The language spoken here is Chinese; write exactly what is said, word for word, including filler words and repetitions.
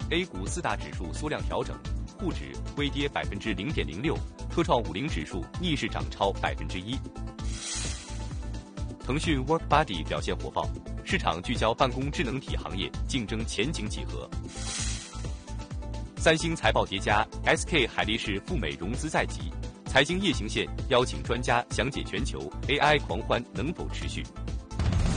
A 股四大指数缩量调整，沪指微跌百分之零点零六，科创五零指数逆势涨超百分之一。腾讯 WorkBuddy 表现火爆，市场聚焦办公智能体行业，竞争前景几何？三星财报叠加 ，S K 海力士赴美融资在即，财经夜行线邀请专家详解全球 A I 狂欢能否持续。